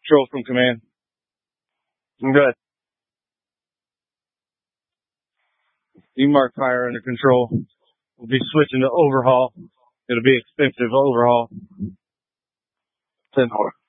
Control from command. I'm good. DMARC fire under control. We'll be switching to overhaul. It'll be expensive overhaul. 10-4.